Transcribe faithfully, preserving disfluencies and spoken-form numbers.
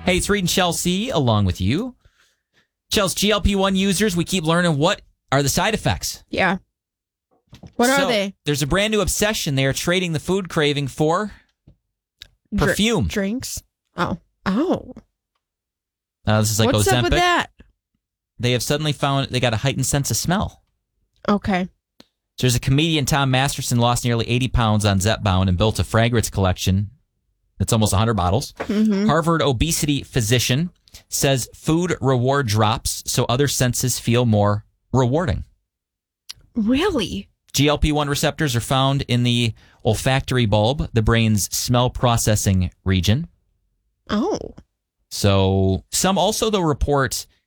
Hey, it's Reed and Chelsea along with you. Chelsea, G L P one users, we keep learning what are the side effects. Yeah. What so, are they? There's a brand new obsession. They are trading the food craving for perfume. Dr- drinks? Oh. Oh. Uh, this is like What's Ozempic. up with that? They have suddenly found they got a heightened sense of smell. Okay. So there's a comedian, Tom Masterson, lost nearly eighty pounds on Zepbound and built a fragrance collection that's almost one hundred bottles. Mm-hmm. Harvard obesity physician says food reward drops so other senses feel more rewarding. Really? G L P one receptors are found in the olfactory bulb, the brain's smell processing region. Oh. So some also, though, report